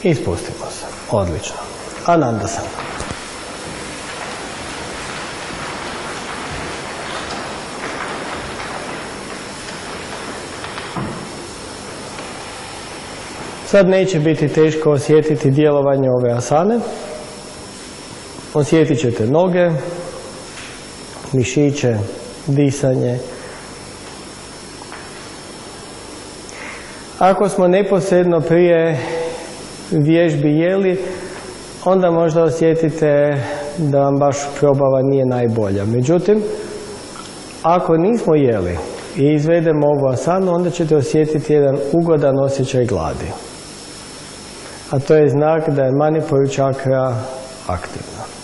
I spustimo se. Odlično. Anandasana. Sad neće biti teško osjetiti djelovanje ove asane. Osjetit ćete noge, mišiće, disanje. Ako smo neposredno prije vježbi jeli, onda možda osjetite da vam baš probava nije najbolja. Međutim, ako nismo jeli i izvedemo ovu asanu, onda ćete osjetiti jedan ugodan osjećaj gladi. A to je znak da je Manipur čakra aktivna.